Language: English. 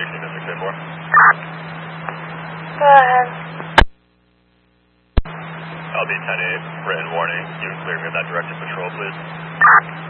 3C to 684. Go ahead. I'll be 10-8, written warning. You can clear me of that directed patrol, please.